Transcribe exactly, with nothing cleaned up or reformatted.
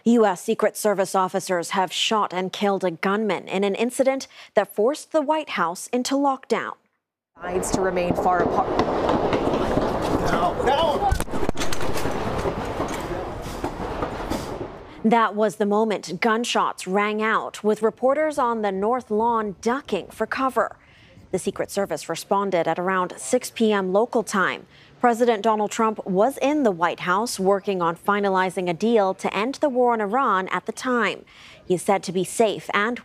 U S. Secret Service officers have shot and killed a gunman in an incident that forced the White House into lockdown. Sides to remain far apart. No, no. That was the moment gunshots rang out, with reporters on the North Lawn ducking for cover. The Secret Service responded at around six p m local time. President Donald Trump was in the White House working on finalizing a deal to end the war in Iran at the time. He is said to be safe and